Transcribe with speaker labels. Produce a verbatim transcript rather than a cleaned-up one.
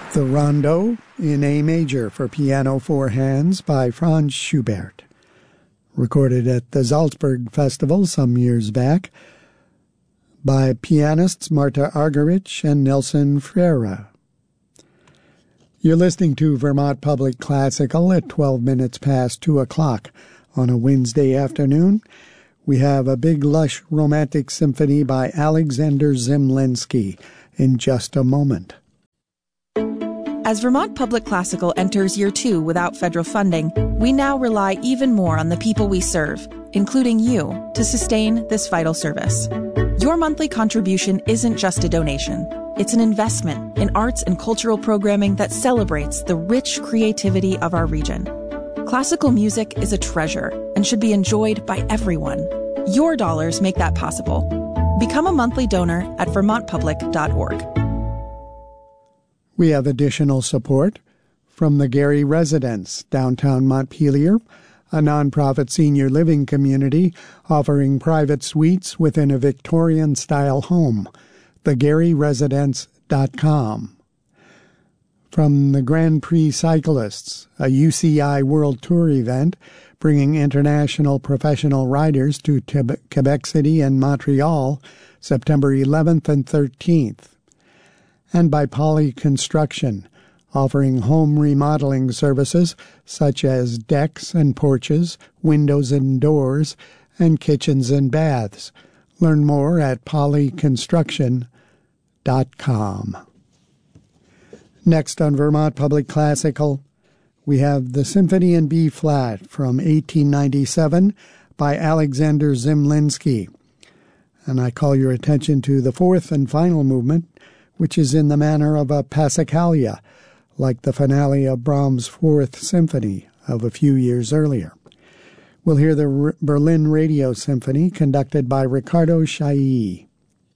Speaker 1: The Rondo in A major for piano four hands by Franz Schubert, recorded at the Salzburg Festival some years back by pianists Marta Argerich and Nelson Freire. You're listening to Vermont Public Classical at twelve minutes past two o'clock on a Wednesday afternoon. We have a big, lush, romantic symphony by Alexander Zemlinsky in just a moment.
Speaker 2: As Vermont Public Classical enters year two without federal funding, we now rely even more on the people we serve, including you, to sustain this vital service. Your monthly contribution isn't just a donation. It's an investment in arts and cultural programming that celebrates the rich creativity of our region. Classical music is a treasure and should be enjoyed by everyone. Your dollars make that possible. Become a monthly donor at vermont public dot org.
Speaker 1: We have additional support from the Gary Residence, downtown Montpelier, a nonprofit senior living community offering private suites within a Victorian-style home, the gary residence dot com. From the Grand Prix Cyclists, a U C I World Tour event bringing international professional riders to Quebec City and Montreal, September eleventh and thirteenth. And by Poly Construction, offering home remodeling services such as decks and porches, windows and doors, and kitchens and baths. Learn more at poly construction dot com. Next on Vermont Public Classical, we have the Symphony in B-flat from eighteen ninety-seven by Alexander Zemlinsky. And I call your attention to the fourth and final movement, which is in the manner of a Passacaglia, like the finale of Brahms' Fourth Symphony of a few years earlier. We'll hear the R- Berlin Radio Symphony conducted by Ricardo Chailly.